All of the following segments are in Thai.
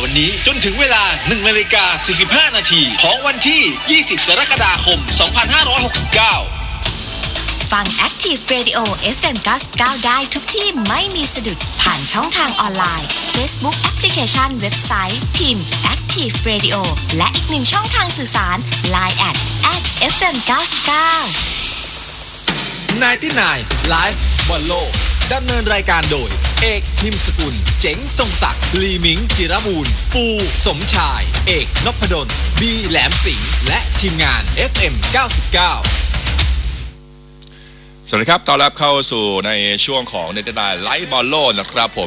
วันนี้จนถึงเวลา 1:45 นาทีของวันที่ 20 กรกฎาคม 2569 ฟัง Active Radio FM 99 ได้ทุกที่ไม่มีสะดุดผ่านช่องทางออนไลน์ Facebook แอปพลิเคชันเว็บไซต์พิมพ์ Active Radio และอีกหนึ่งช่องทางสื่อสาร Line @FM 99 99 Live บอลโลกดำเนินรายการโดยเอกนิมสกุลเจ๋งทรงศักดิ์ลีมิงจิรบูรณ์ปูสมชายเอกนพดลบีแหลมสิงห์และทีมงาน FM 99 สวัสดีครับต้อนรับเข้าสู่ในช่วงของเนเธอร์แลนด์ไลฟ์บอลโลกนะครับผม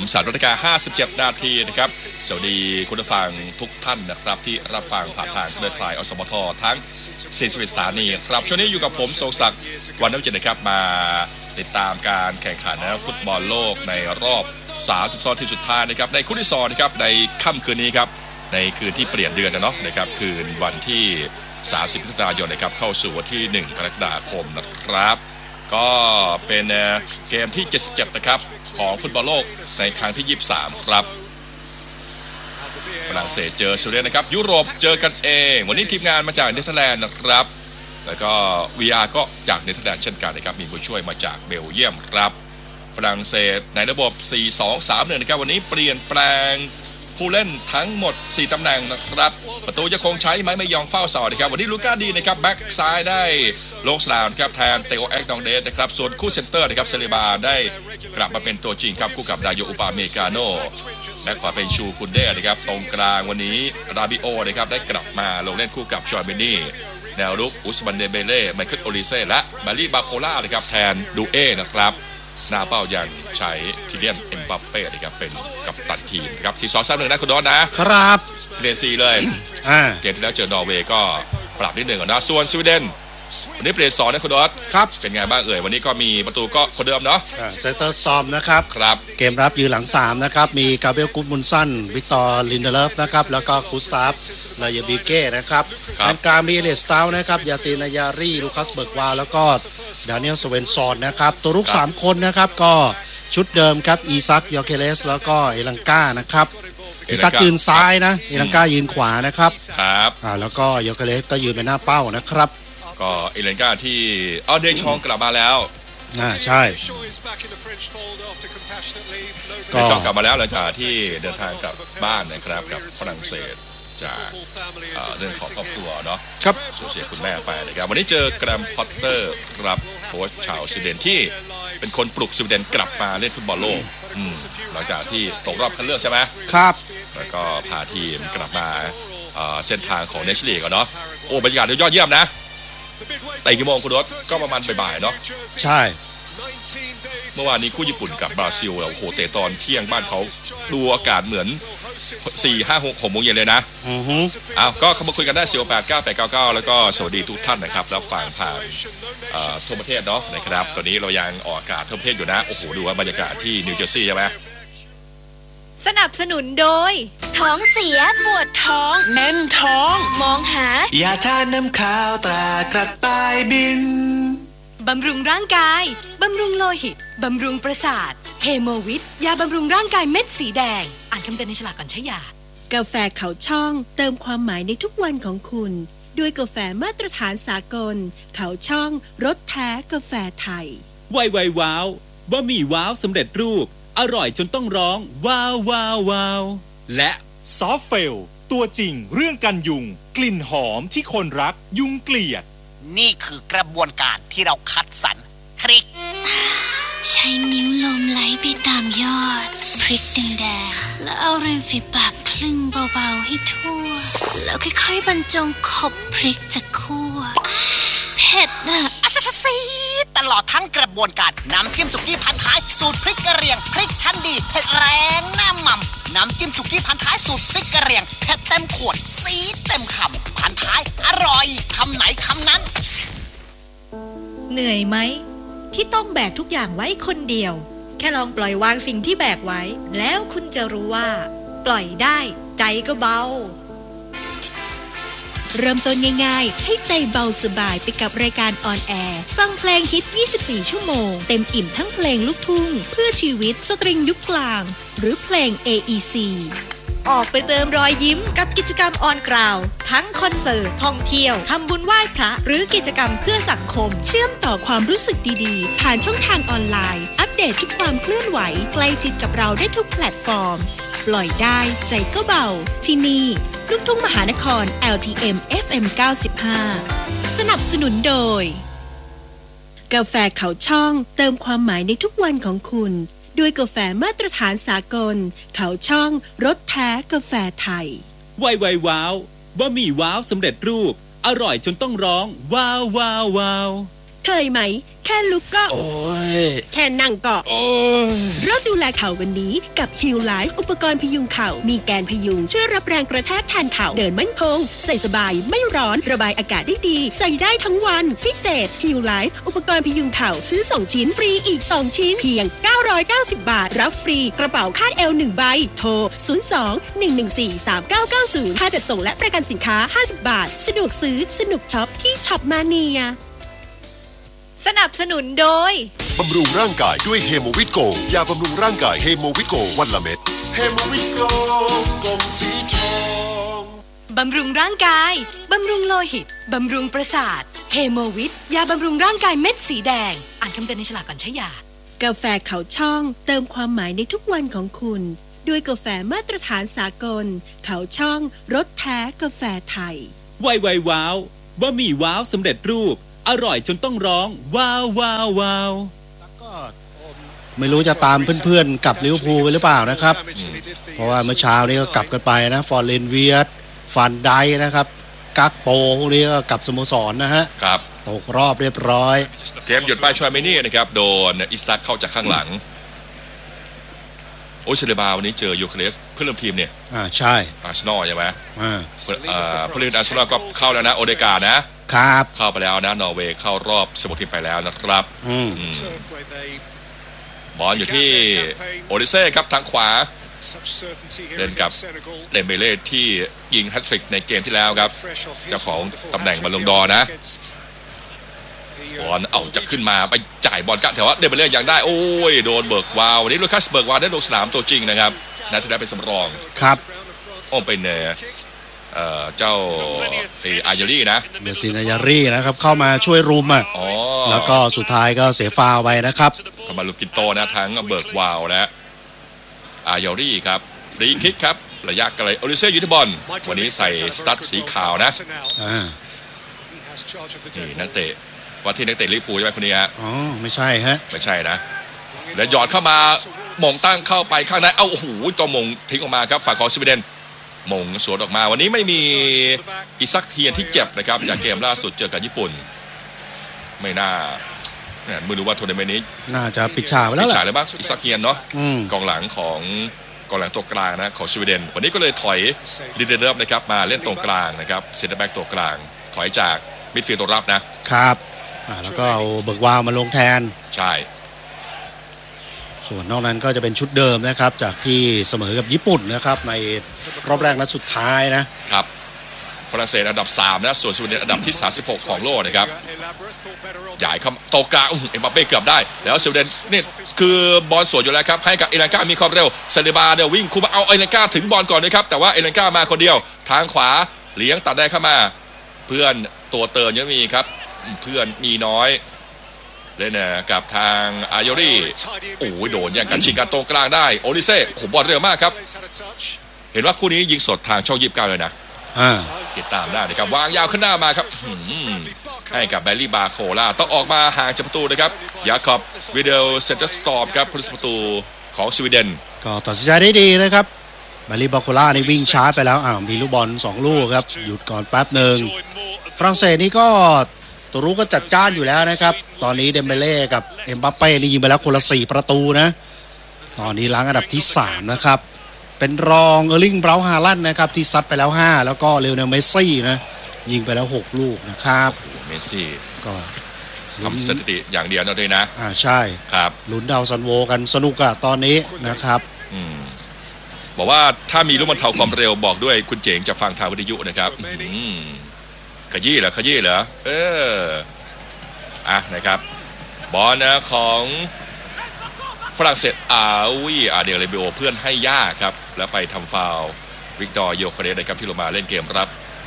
3:57 นาทีนะครับสวัสดีคุณผู้ฟังทุกท่านนะครับที่รับฟังผ่านทางเครือข่ายอสมททั้ง41สถานีครับช่วงนี้อยู่กับผมทรงศักดิ์วรรณวิจิตรนะครับมาติดตามการแข่งขันฟุตบอลโลกในรอบ32ทีมสุดท้ายนะครับในคู่ที่2นะครับในค่ำคืนนี้ครับในคืนที่เปลี่ยนเดือนนะครับคืนวันที่30มิถุนายนนะครับเข้าสู่วันที่1กรกฎาคมนะครับก็เป็นเกมที่77นะครับของฟุตบอลโลกในครั้งที่23ครับฝรั่งเศสเจอสวีเดนนะครับยุโรปเจอกันเองวันนี้ทีมงานมาจากเนเธอร์แลนด์นะครับแล้วก็ VR ก็จากเนเธอร์แลนด์เช่นกันนะครับมีผู้ช่วยมาจากเบลเยียมครับฝรั่งเศสในระบบ 4-2-3-1 นะครับวันนี้เปลี่ยนแปลงผู้เล่นทั้งหมด4ตำแหน่งนะครับประตูจะคงใช้ไม้ไม่ยองเฝ้าเสานะครับวันนี้ลูก้าดีนะครับแบ็กซ้ายได้ลงสนามครับแทนเตโอแอ็กดองเดสนะครับส่วนคู่เซนเตอร์นะครับเซเลบาได้กลับมาเป็นตัวจริงครับคู่กับดาโยอุปาเมกาโนและขวาเป็นชูคุนเด้นะครับตรงกลางวันนี้ราบิโอนะครับได้กลับมาลงเล่นคู่กับจอยเบนนี่แนวรุกอุสบันเดเบเล่ไมเคิลโอลิเซ่และบาลีบาโคล่านะครับแทนดูเอนะครับหน้าเป้ายังใช้คิเลียนเอ็มบัปเป้นะครับเป็นกัปตันทีมครับ4-2-3-1นะคุณดอนนะครับเรียนซีเลยเกมที่แล้วเจอนอร์เวย์ก็ปรับนิดหนึ่งก่อนนะส่วนสวีเดนวันนี้เปลี่ยน2นะคุณดอนครับเป็นไงบ้างวันนี้ก็มีประตูก็คนเดิมเนาะเซนเตอร์ซอมนะครับเกมรับยืนหลัง3นะครับมีกาเบรียลกุดมุนสันวิกตอร์ลินเดเลฟนะครับแล้วก็กุสตาฟลายบิเก้นะครับด้านกลางมีเอเลสตาวนะครับยาซีนายารีลูคัสเบิร์กวาแล้วก็ดานิเอลสเวนซอนนะครับตัวรุก3คนนะครับก็ชุดเดิมครับอีซักยอเคเลสแล้วก็เอลังกานะครับอีซักยืนซ้ายนะเอลังกายืนขวานะครับแล้วก็ยอเคเลสก็ยืนเป็นหน้าเป้านะครับก็เอเลนกาที่เดชองกลับมาแล้วใช่เดชองกลับมาแล้วหลังจากที่เดินทางกลับบ้านนะครับกับฝรั่งเศสจากเรื่องของครอบครัวเนาะครับสูญเสียคุณแม่ไปนะครับวันนี้เจอแกรมพอตเตอร์ครับโค้ชชาวสวีเดนที่เป็นคนปลุกสวีเดนกลับมาเล่นฟุตบอลโลกหลังจากที่ตกรอบคัดเลือกใช่ไหมครับแล้วก็พาทีมกลับมาเส้นทางของเนชั่นลีกเนาะโอ้บรรยากาศยอดเยี่ยมนะแต่กี่โมงคุณรถก็ประมาณบ่ายๆเนาะใช่เมื่อวานนี้คู่ญี่ปุ่นกับบราซิลโอ้โหเตะตอนเที่ยงบ้านเขาดูอากาศเหมือน4-5-6 โมงเย็นเลยนะก็เข้ามาคุยกันได้4689899แล้วก็สวัสดีทุกท่านนะครับรับฟังผ่านทั่วประเทศเนาะนะครับตอนนี้เรายังออกอากาศทั่วประเทศอยู่นะโอ้โหดูว่าบรรยากาศที่นิวเจอร์ซีย์ใช่ไหมสนับสนุนโดยท้องเสียปวดท้องแน่นท้องมองหายาทาน้ำขาวตรากระต่ายบินบำรุงร่างกายบำรุงโลหิตบำรุงประสาทเฮโมวิตยาบำรุงร่างกายเม็ดสีแดงอ่านคำเตือนในฉลากก่อนใช้ยากาแฟเขาช่องเติมความหมายในทุกวันของคุณด้วยกาแฟมาตรฐานสากลเขาช่องรสแท้กาแฟไทยไวว้าวบะหมี่ว้าวสำเร็จรูปอร่อยจนต้องร้องว้าวว้าวว้าวและซอฟเฟลตัวจริงเรื่องกันยุงกลิ่นหอมที่คนรักยุงเกลียดนี่คือกระบวนการที่เราคัดสรรพริกใช้นิ้วลมไหลไปตามยอดพริกแดงๆแล้วเอาริมฝีปากคลึงเบาๆให้ทั่วแล้วค่อยๆบรรจงขบพริกจากคั่วเผ็ดซีตลอดทั้งกระบวนการน้ำจิ้มสุกี้พันท้ายสูตรพริกกระเหรี่ยงพริกชั้นดีเผ็ดแรงหน้าหม่ำน้ำจิ้มสุกี้พันท้ายสูตรพริกกระเหรี่ยงเผ็ดเต็มขวดซีดเต็มคำพันท้ายอร่อยคำไหนคำนั้นเหนื่อยไหมที่ต้องแบกทุกอย่างไว้คนเดียวแค่ลองปล่อยวางสิ่งที่แบกไว้แล้วคุณจะรู้ว่าปล่อยได้ใจก็เบาเริ่มต้นง่ายๆให้ใจเบาสบายไปกับรายการออนแอร์ฟังเพลงฮิต24ชั่วโมงเต็มอิ่มทั้งเพลงลูกทุ่งเพื่อชีวิตสตริงยุคกลางหรือเพลง AEC ออกไปเติมรอยยิ้มกับกิจกรรมออนกราวทั้งคอนเสิร์ตท่องเที่ยวทำบุญไหว้พระหรือกิจกรรมเพื่อสังคมเชื่อมต่อความรู้สึกดีๆผ่านช่องทางออนไลน์อัปเดตทุกความเคลื่อนไหวใกล้ชิดกับเราได้ทุกแพลตฟอร์มปล่อยได้ใจก็เบาที่นี่ลูกทุ่งมหานคร LTM FM 95 สนับสนุนโดยกาแฟเขาช่องเติมความหมายในทุกวันของคุณด้วยกาแฟมาตรฐานสากลเขาช่องรสแท้กาแฟไทยไวว้าวบะหมี่ว้าวสำเร็จรูปอร่อยจนต้องร้องว้าวว้าวว้าวเคยไหมแค่ลุกก็โอ้ยแค่นั่งก็โอ้ยเราดูแลเข่าวันนี้กับ Heal Life อุปกรณ์พยุงเข่ามีแกนพยุงช่วยรับแรงกระแทกแทนเข่าเดินมั่นคงใส่สบายไม่ร้อนระบายอากาศได้ดีใส่ได้ทั้งวันพิเศษ Heal Life อุปกรณ์พยุงเข่าซื้อ2ชิ้นฟรีอีก2ชิ้นเพียง990 บาทรับฟรีกระเป๋าคาดเอว1ใบโทร02-114-3990ค่าจัดส่งและประกันสินค้า50 บาทสะดวกซื้อสนุกช็อปที่ช็อปมาเนียสนับสนุนโดยบำรุงร่างกายด้วยเฮโมวิตโกยาบำรุงร่างกายเฮโมวิตโกวันละเม็ดเฮโมวิตโกกลมสีทองบำรุงร่างกายบำรุงโลหิตบำรุงประสาทเฮโมวิตยาบำรุงร่างกายเม็ดสีแดงอ่านคำเตือนในฉลากก่อนใช้ยากาแฟเขาช่องเติมความหมายในทุกวันของคุณด้วยกาแฟมาตรฐานสากลเขาช่องรสแท้กาแฟไทยไวว้าวบะหมี่ว้าวสำเร็จรูปอร่อยจนต้องร้องว้าวว้าวว้าวก็ไม่รู้จะตามเพื่อนๆกับลิเวอร์พูลไปหรือเปล่านะครับเพราะว่าเมื่อเช้านี้ก็กลับกันไปนะฟอร์เรนเวียร์ฟันไดนะครับกักโปพวกนี้ก็กลับสโมสรนะฮะครับตกรอบเรียบร้อยเกมหยุดไปชอยเมนี่นะครับโดนอิสตักเข้าจากข้างหลังโอเชเลบาวันนี้เจอยูเคเลสเพื่อนร่วมทีมเนี่ยใช่อาร์เซนอลใช่ไหมผู้เล่นอาร์เซนอลก็เข้าแล้วนะโอเดกานะครับเข้าไปแล้วนะนอร์เวย์เข้ารอบ16ทีมไปแล้วนะครับบอลอยู่ที่โอดิเซ่ครับทางขวาเล่นกับเดมเบเล่ที่ยิงแฮตทริกในเกมที่แล้วครับเจ้าของตำแหน่งบอลลงดอนะบอลเอาจะขึ้นมาไปจ่ายบอลกันแต่ว่าเดมเบเล่ยังได้โอ้ยโดนเบิร์กวาววันนี้ลูคัสเบิร์กวาวได้ลงสนามตัวจริงนะครับน่าจะได้เป็นสำรองครับเป็นเจ้าอาญารีนะเมซินายารีนะครับเข้ามาช่วยรุมแล้วก็สุดท้ายก็เสียฟาวไปนะครับเข้ามาลูกิโตนะทั้งเบิร์กวาวและอาญารีครับฟรีคิกครับระยะไกลโอลิเซ่ยูทิบอลวันนี้ใส่สตั๊ดสีขาวนะนี่นักเตะว่าที่นักเตะลิเวอร์พูลใช่ไหมคนนี้ฮะไม่ใช่ฮะไม่ใช่นะแล้วหยอดเข้ามามงตั้งเข้าไปข้างในโอ้โหตัวมงทิ้งออกมาครับฝั่งของสวีเดนมงสวนออกมาวันนี้ไม่มีอิซักเฮียนที่เจ็บนะครับจากเกมล่าสุดเจอกับญี่ปุ่นไม่น่าไม่รู้ว่าทัวร์นาเมนต์นี้น่าจะปิดฉากแล้วแหละปิดฉากเลยบ้างอิซักเฮียนเนาะกองหลังตัวกลางนะของสวีเดนวันนี้ก็เลยถอยลิเดเดอร์นะครับมาเล่นตรงกลางนะครับเซนเตอร์แบ็กตัวกลางถอยจากมิดฟิลด์ตัวรับนะครับแล้วก็เอาเบิร์กวาวมาลงแทนใช่ส่วนนอกนั้นก็จะเป็นชุดเดิมนะครับจากที่เสมอกับญี่ปุ่นนะครับในรอบแรกนัดสุดท้ายนะครับฝรั่งเศสอันดับ3นะส่วนสวีเดนอันดับที่36ของโลกนะครับใหญ่คำโตกาเอ็มบัปเป้เกือบได้แล้วสวีเดนนี่คือบอลสวนอยู่แล้วครับให้กับเอเลนกามีความเร็วซาเลบาเนี่ยวิ่งคุมเอาเอเลนกาถึงบอลก่อนนะครับแต่ว่าเอเลนกามาคนเดียวทางขวาเลี้ยงตัดได้เข้ามาเพื่อนตัวเติร์นยังมีครับเพื่อนมีน้อยเล่นกับทางอาโยรีโอ้ยโดนแย่งกันชิงกันตรงกลางได้โอลิเซ่ผมบอลเร็วมากครับเห็นว่าคู่นี้ยิงสดทางช่อง29เลยนะติดตามได้นะครับวางยาวขึ้นหน้ามาครับให้กับแบลลี่บาโคล่าต้องออกมาห่างจากประตูนะครับยาคอบวิเดลเซนเตอร์สตอร์ครับผู้รักษาประตูของสวีเดนก็ตัดสินใจได้ดีนะครับแบลลี่บาโคล่านี่วิ่งช้าไปแล้วมีลูกบอล2ลูกครับหยุดก่อนแป๊บนึงฝรั่งเศสนี่ก็ตัวรู้ก็จัดจ้านอยู่แล้วนะครับตอนนี้เดมเบเล่กับเอ็มบัปเป้นี่ยิงไปแล้วคนละ4ประตูนะตอนนี้ล้างอันดับที่3นะครับเป็นรองเออร์ลิงเบราฮาลันด์นะครับที่ซัดไปแล้ว5แล้วก็เลโอเนลเมสซี่นะยิงไปแล้ว6ลูกนะครับเมสซี่ก็ทำสถิติอย่างเดียวนั่นเลยนะใช่ครับลุ้นดาวซันโวกันสนุกอะตอนนี้นะครับบอกว่าถ้ามีลูกบอลเท่าความเร็วบอกด้วยคุณเจ๋งจะฟังทางวิทยุนะครับขยี้เหรอนะครับบอลนะของฝรั่งเศสอาเดลเรเบโอเพื่อนให้ยากครับแล้วไปทำฟาวล์วิกตอร์โยเคเรสนะครับที่ลงมาเล่นเกมรับ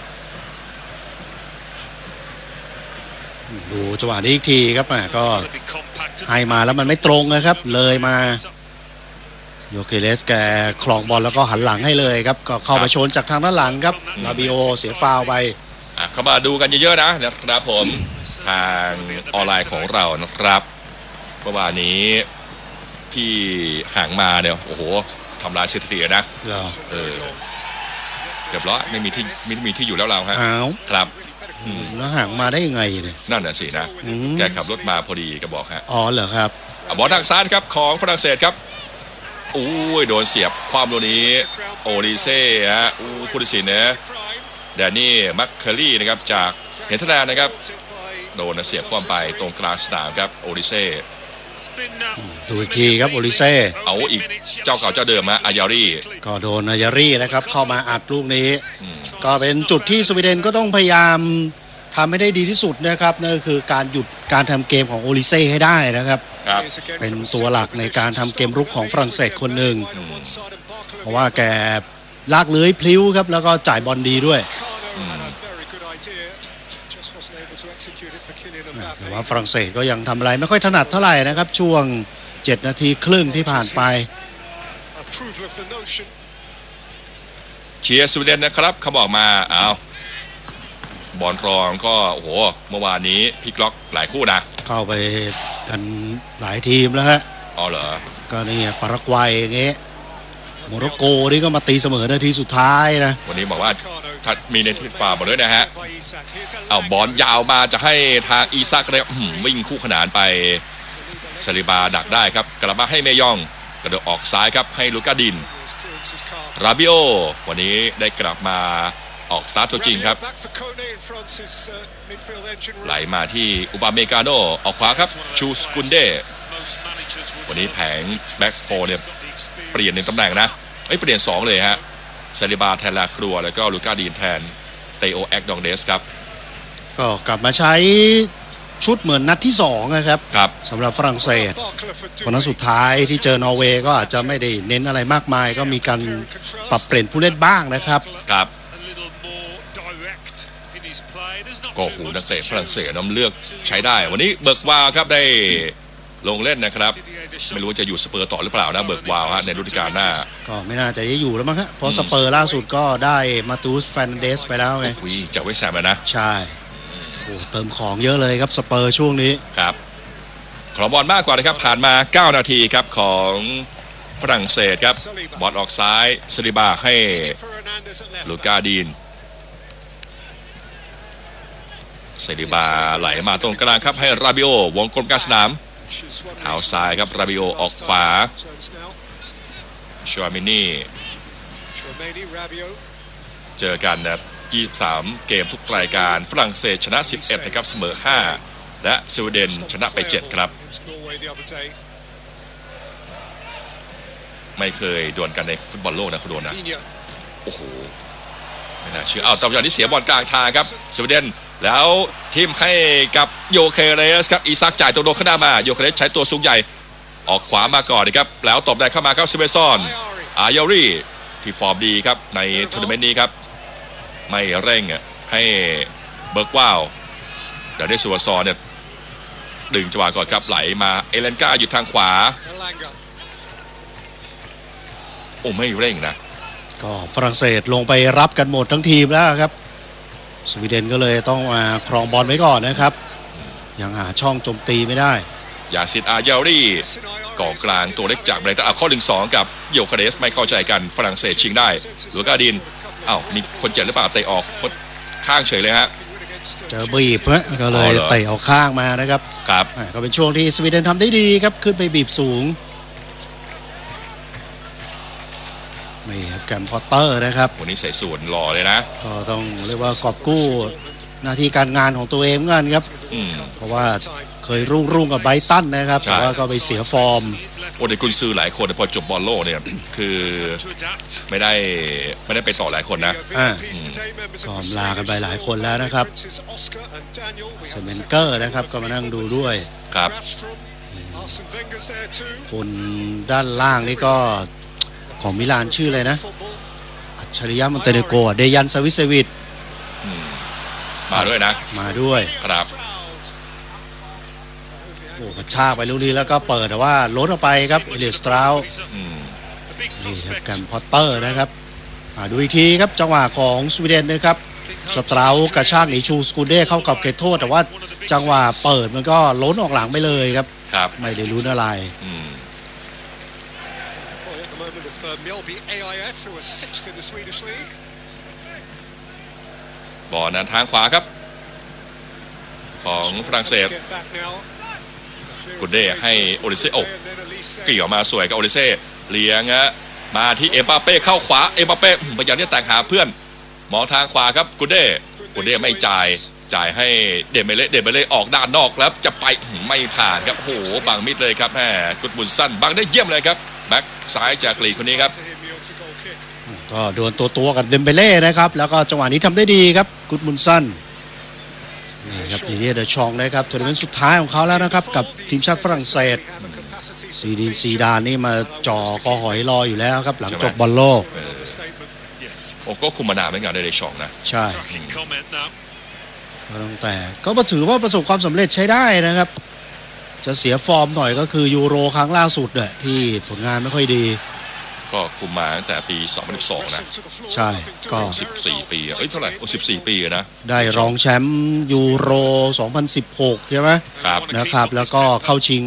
ดูจังหวะนี้อีกทีครับก็ให้มาแล้วมันไม่ตรงนะครับเลยมาโยเคเรสแกคลองบอลแล้วก็หันหลังให้เลยครับก็เข้ามาชนจากทางด้านหลังครับลาบิโอเสียฟาวไปเข้ามาดูกันเยอะๆนะครับผมทางออนไลน์ของเรานะครับเมื่อวานนี้พี่ห่างมาเนี่ยโอ้โหทำลายสถิตินะเรียบร้อยไม่มีที่อยู่แล้วเราฮะครับแล้วห่างมาได้ยังไงเนี่ยนั่นน่ะสินะแกขับรถมาพอดีก็บอกฮะอ๋อเหรอครับบอลทางซ้ายครับของฝรั่งเศสครับอู้ยโดนเสียบความตัวนี้โอลิเซ่ฮะผู้ตัดสินนะแดนนี่มัคเคอรี่นะครับจากเนเธอร์แลนด์นะครับโดนเสียบความไปตรงกลางสนามครับโอลิเซ่ดูอีกทีครับโอลิเซ่เอาอีกเจ้าเก่าเจ้าเดิมมาอายารีก็โดนอายารีนะครับเข้ามาอัดลูกนี้ก็เป็นจุดที่สวีเดนก็ต้องพยายามทำให้ได้ดีที่สุดนะครับนั่นก็คือการหยุดการทำเกมของโอลิเซ่ให้ได้นะครับเป็นตัวหลักในการทำเกมรุกของฝรั่งเศสคนหนึ่งเพราะว่าแกลากเลื้อยพลิ้วครับแล้วก็จ่ายบอลดีด้วยแต่ว่าฝรั่งเศสก็ยังทำอะไรไม่ค่อยถนัดเท่าไหร่นะครับช่วง7 นาทีครึ่งที่ผ่านไปเชียร์สวีเดนนะครับเขาบอกมาบอลรองก็โอ้โหเมื่อวานนี้พลิกล็อกหลายคู่นะเข้าไปกันหลายทีมแล้วฮะอ๋อเหรอก็นี่ปารากวัยอย่างเงี้ยโมร็อกโกนี่ก็มาตีเสมอนาทีสุดท้ายนะวันนี้บอกว่าถ้ามีในที่ป่าหมดเลยนะฮะบอลยาวมาจะให้ทางอีซักได้วิ่งคู่ขนานไปซาลิบาดักได้ครับกลับมาให้เมยองกระโดดออกซ้ายครับให้ลูก้าดินราบิโอวันนี้ได้กลับมาออกสตาร์ทตัวจริงครับไหลมาที่อุบาเมกาโนออกขวาครับชูสกุนเดวันนี้แผงแบ็กโฟเนี่ยเปลี่ยน1 ตำแหน่งนะเปลี่ยน2เลยฮะซาลิบาแทนลาครัวแล้วก็ลูก้าดีนแทนเตโอแอกดองเดสครับก็กลับมาใช้ชุดเหมือนนัดที่2นะครับสำหรับฝรั่งเศสวันนั้นสุดท้ายที่เจอนอร์เวย์ก็อาจจะไม่ได้เน้นอะไรมากมายก็มีการปรับเปลี่ยนผู้เล่นบ้างนะครับก็หูนักเตะฝรั่งเศสน้ำเลือกใช้ได้วันนี้เบิร์กวาวครับได้ลงเล่นนะครับไม่รู้ว่าจะอยู่สเปอร์ต่อหรือเปล่านะเบิร์กวาวฮะในฤดูกาลหน้าก็ไม่น่าจะอยู่แล้วมั้งฮะเพราะสเปอร์ล่าสุดก็ได้มาตูสแฟนเดสไปแล้วไงจากเวสต์แฮมนะใช่โอ้เติมของเยอะเลยครับสเปอร์ช่วงนี้ครับขอบอลมากกว่านะครับผ่านมา9 นาทีครับของฝรั่งเศสครับบอลออกซ้ายซาลิบาให้ลูก้าดีนซาลิบาไหลมาตรงกลางครับให้ราบิโอวงกลมกลางสนามเท้าซ้ายครับราบิโอออกขวาชัวมินี่เจอกันนะ23 เกมทุกรายการฝรั่งเศสชนะ11นะครับเสมอ5และสวีเดนชนะไป7ครับไม่เคยดวลกันในฟุตบอลโลกนะคุณโดนนะโอ้โหไม่น่าเชื่อแต่อย่างนี้เสียบอลกลางทางครับสวีเดนแล้วทีมให้กับโยเคเรสครับอีซักจ่ายตัวโดนข้างหน้ามาโยเคเรสใช้ตัวสูงใหญ่ออกขวามาก่อนนะครับแล้วตบได้เข้ามาครับซิเวซอนอายารีที่ฟอร์มดีครับในทัวร์นาเมนต์นี้ครับไม่เร่งให้เบิร์กวาวเดี๋ยวได้ซิเวซอนเนี่ยดึงจังหวะก่อนครับไหลมาเอเลนกาอยู่ทางขวาโอ้ไม่เร่งนะก็ฝรั่งเศสลงไปรับกันหมดทั้งทีมแล้วครับสวีเดนก็เลยต้องมาครองบอลไว้ก่อนนะครับยังหาช่องโจมตีไม่ได้ยาซิดอายารีกองกลางตัวเล็กจากไบรตันข้อ 1-2 กับโยเคเรสไม่เข้าใจกันฝรั่งเศสชิงได้ลูก้าดินมีคนเจ็บหรือเปล่าเตะออกข้างเฉยเลยฮะเจอบีบก็เลยเตะเอาข้างมานะครับครับก็เป็นช่วงที่สวีเดนทำได้ดีครับขึ้นไปบีบสูงนี่ครับแกรมพอตเตอร์นะครับวันนี้ใส่สูทหล่อเลยนะก็ต้องเรียกว่ากอบกู้หน้าที่การงานของตัวเองเหมือนกันครับเพราะว่าเคยรุ่งกับไบรตันนะครับแต่ว่าก็ไปเสียฟอร์มโอ้แต่กุนซือหลายคนพอจบบอลโลกเนี่ยคือไม่ได้ไปต่อหลายคนนะก็ลากันไปหลายคนแล้วนะครับเซเมนเกอร์นะครับก็มานั่งดูด้วยครับคนด้านล่างนี่ก็ของมิลานชื่ออะไรนะอัจฉริยะมอนเตเนโกรเดยันซาวิเซวิชมาด้วยนะมาด้วยครับโอ้กระชากไปลูกนี้แล้วก็เปิดแต่ว่าล้นออกไปครับเอเลียสตราวนี่ครับแกรมพอตเตอร์นะครับดูอีกทีครับจังหวะของสวีเดนนะครับสตราวกระชากหนีชูสกูเด้เข้ากับเขตโทษแต่ว่าจังหวะเปิดมันก็ล้นออกหลังไปเลยครับไม่ได้ลุ้นอะไรบอลนั้นทางขวาครับของฝรั่งเศสกุนเด้ให้โอลิเซ่เกี่ยวมาสวยกับโอลิเซ่เลี้ยงมาที่เอ็มบาเป้เข้าขวาเอ็มบาเป้พยายามที่จะแตกหาเพื่อนมองทางขวาครับกุนเด้ไม่จ่ายให้เดเบเล่ออกด้านนอกแล้วจะไปไม่ผ่านครับโอ้โหบังมิดเลยครับแม่กุดบุญสั้นบังได้เยี่ยมเลยครับแบ็คซ้ายจากลีคนนี้ครับก็โดนตัวกับเดมเบเล่นะครับแล้วก็จังหวะนี้ทำได้ดีครับกุดบุญสั้นนี่ครับทีนี้เดชองนะครับทัวร์นาเมนต์สุดท้ายของเขาแล้วนะครับกับทีมชาติฝรั่งเศสซีดานนี่มาจ่อคอหอยรออยู่แล้วครับหลังจบบอลโลกโอ้ก็คุมมานานเหมือนกันเดชองนะใช่ก็ตั้งแต่ก็ถือว่าประสบความสำเร็จใช้ได้นะครับจะเสียฟอร์มหน่อยก็คือยูโรครั้งล่าสุดเนี่ยที่ผลงานไม่ค่อยดีก็คุมมาตั้งแต่ปี2012นะใช่ก็ 14ปีเท่าไหร่14ปีนะได้รองแชมป์ยูโร2016ใช่ไหมครับนะครับแล้วก็เข้าชิง